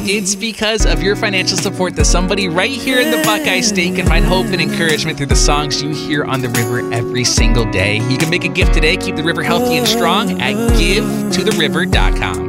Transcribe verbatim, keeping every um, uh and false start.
It's because of your financial support that somebody right here in the Buckeye State can find hope and encouragement through the songs you hear on the river every single day. You can make a gift today. Keep the river healthy and strong at give to the river dot com.